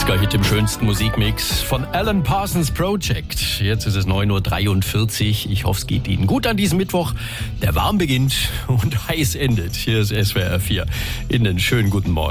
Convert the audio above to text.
80er-Hit im schönsten Musikmix von Alan Parsons Project. Jetzt ist es 9.43 Uhr. Ich hoffe, es geht Ihnen gut an diesem Mittwoch, der warm beginnt und heiß endet. Hier ist SWR 4. Ihnen einen schönen guten Morgen.